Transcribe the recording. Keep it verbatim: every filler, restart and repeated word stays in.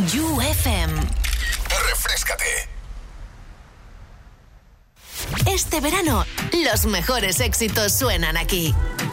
You F M. Refréscate. Este verano, los mejores éxitos suenan aquí.